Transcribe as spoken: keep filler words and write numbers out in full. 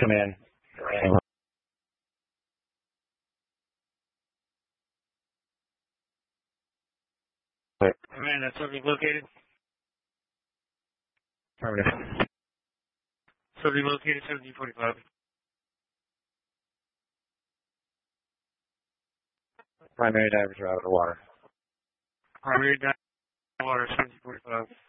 Command. Command, that subject located? Affirmative. Subject located, seventeen forty-five. Primary divers are out of the water. Primary dive water, seventeen forty-five.